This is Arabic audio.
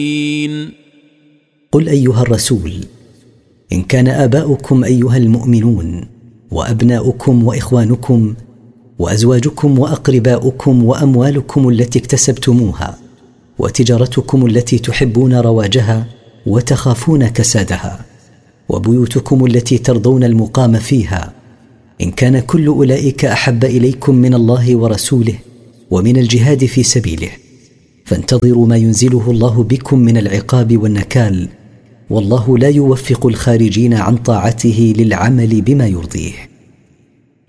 قل أيها الرسول: إن كان آباؤكم أيها المؤمنون وأبناؤكم وإخوانكم وأزواجكم وأقرباؤكم وأموالكم التي اكتسبتموها وتجارتكم التي تحبون رواجها وتخافون كسادها وبيوتكم التي ترضون المقام فيها، إن كان كل أولئك أحب إليكم من الله ورسوله ومن الجهاد في سبيله، فانتظروا ما ينزله الله بكم من العقاب والنكال، والله لا يوفق الخارجين عن طاعته للعمل بما يرضيه.